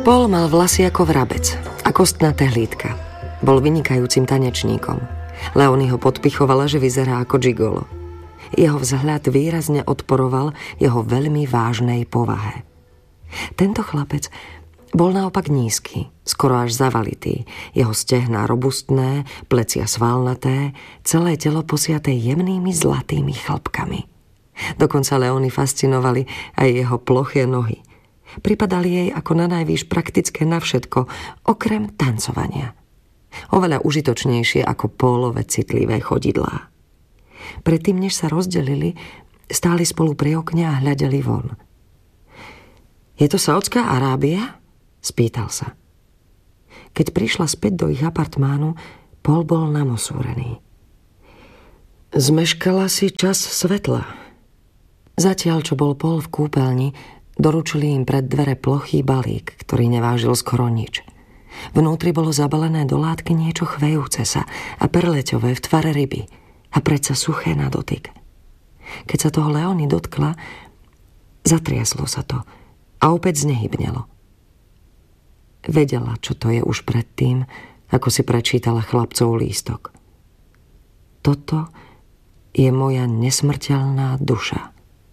Paul mal vlasy ako vrabec a kostnaté hlídka. Bol vynikajúcim tanečníkom. Leonie ho podpichovala, že vyzerá ako gigolo. Jeho vzhľad výrazne odporoval jeho veľmi vážnej povahe. Tento chlapec bol naopak nízky, skoro až zavalitý. Jeho stehná robustné, plecia svalnaté, celé telo posiaté jemnými zlatými chlapkami. Dokonca Leonie fascinovali aj jeho ploché nohy. Pripadali jej ako nanajvýš praktické na všetko, okrem tancovania. Oveľa užitočnejšie ako Paulove citlivé chodidlá. Predtým, než sa rozdelili, stáli spolu pri okne a hľadeli von. Je to Saudská Arábia? Spýtal sa. Keď prišla späť do ich apartmánu, Paul bol namosúrený. Zmeškala si čas svetla. Zatiaľ, čo bol Paul v kúpeľni, doručili im pred dvere plochý balík, ktorý nevážil skoro nič. Vnútri bolo zabalené do látky niečo chvejúce sa a perleťové v tvare ryby a predsa suché na dotyk. Keď sa toho Leonie dotkla, zatriaslo sa to a opäť znehybnelo. Vedela, čo to je už predtým, ako si prečítala chlapcov lístok. Toto je moja nesmrteľná duša.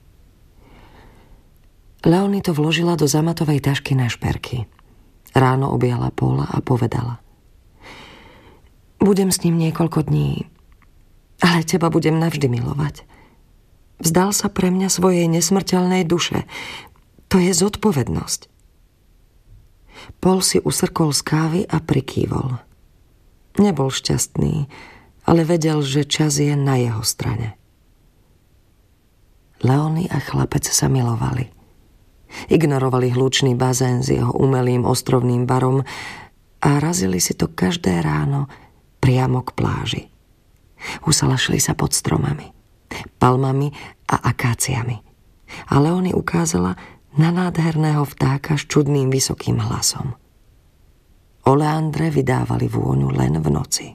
Leonie to vložila do zamatovej tašky na šperky. Ráno objala Paula a povedala: budem s ním niekoľko dní, ale teba budem navždy milovať. Vzdal sa pre mňa svojej nesmrteľnej duše. To je zodpovednosť. Paul si usrkol z kávy a prikývol. Nebol šťastný, ale vedel, že čas je na jeho strane. Leonie a chlapec sa milovali. Ignorovali hlučný bazén s jeho umelým ostrovným barom a razili si to každé ráno priamo k pláži. Usalašili sa pod stromami, palmami a akáciami. A Leonie ukázala na nádherného vtáka s čudným vysokým hlasom. Oleandre vydávali vôňu len v noci.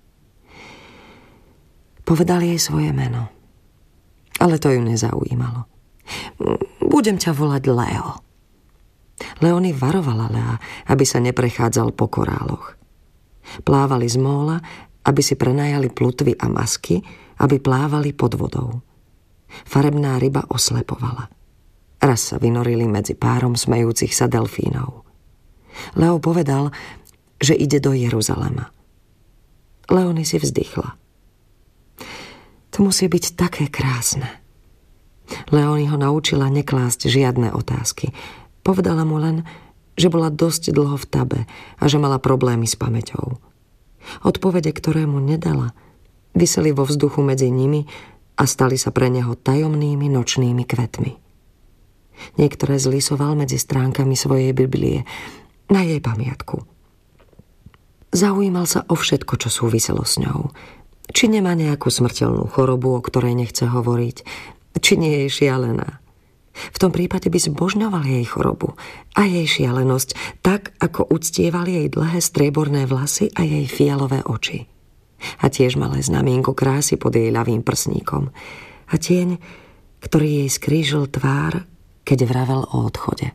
Povedal jej svoje meno, ale to ju nezaujímalo. Budem ťa volať Leo. Leonie varovala Lea, aby sa neprechádzal po koráloch. Plávali z móla, aby si prenajali plutvy a masky, aby plávali pod vodou. Farebná ryba oslepovala. Raz sa vynorili medzi párom smejúcich sa delfínov. Leo povedal, že ide do Jeruzalema. Leonie si vzdychla. To musí byť také krásne. Leonie ho naučila neklásť žiadne otázky. Povedala mu len, že bola dosť dlho v tabe a že mala problémy s pamäťou. Odpovede, ktoré mu nedala, viseli vo vzduchu medzi nimi a stali sa pre neho tajomnými nočnými kvetmi. Niektoré zlisoval medzi stránkami svojej Biblie na jej pamiatku. Zaujímal sa o všetko, čo súviselo s ňou. Či nemá nejakú smrteľnú chorobu, o ktorej nechce hovoriť, či nie je šialená. V tom prípade by zbožňoval jej chorobu a jej šialenosť, tak ako uctieval jej dlhé strieborné vlasy a jej fialové oči. A tiež malé znamienko krásy pod jej ľavým prsníkom. A tieň, ktorý jej skrížil tvár, keď vravel o odchode.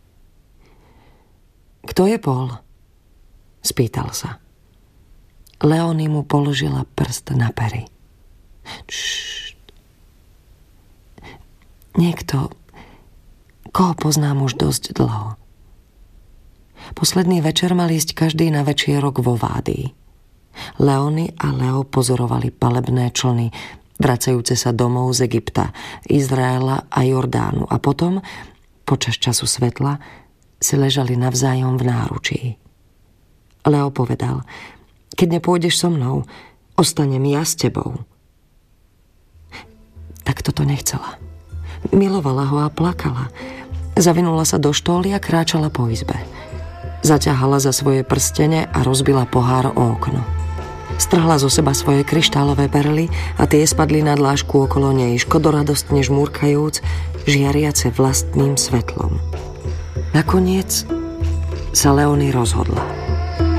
Kto je Paul? Spýtal sa. Leonie mu položila prst na pery. Niekto, koho poznám už dosť dlho. Posledný večer mal ísť každý na večierok vo Vádii. Leonie a Leo pozorovali palebné člny, vracajúce sa domov z Egypta, Izraela a Jordánu a potom, počas času svetla, si ležali navzájom v náručí. Leo povedal: keď nepôjdeš so mnou, ostanem ja s tebou. Tak toto nechcela. Milovala ho a plakala. Zavinula sa do štóly a kráčala po izbe. Zaťahala za svoje prstene a rozbila pohár o okno. Strhla zo seba svoje kryštálové perly a tie spadli na dlážku okolo nej, škodoradostne žmúrkajúc, žiariace vlastným svetlom. Nakoniec sa Leonie rozhodla.